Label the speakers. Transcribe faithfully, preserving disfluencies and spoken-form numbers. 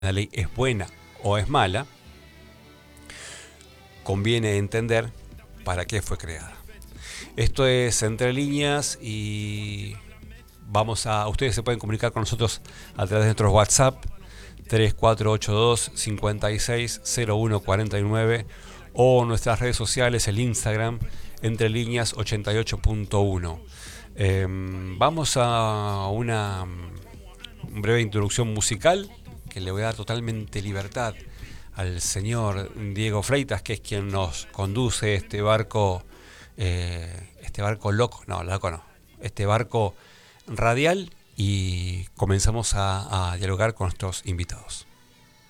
Speaker 1: una ley es buena o es mala, conviene entender para qué fue creada. Esto es Entre Líneas y vamos a, ustedes se pueden comunicar con nosotros a través de nuestros WhatsApp tres cuatro ocho dos, cinco seis, cero uno cuatro nueve o nuestras redes sociales, el Instagram Entre Líneas ochenta y ocho punto uno. Eh, vamos a una breve introducción musical que le voy a dar totalmente libertad al señor Diego Freitas, que es quien nos conduce este barco, eh, este barco loco, no, loco no, este barco radial, y comenzamos a, a dialogar con nuestros invitados.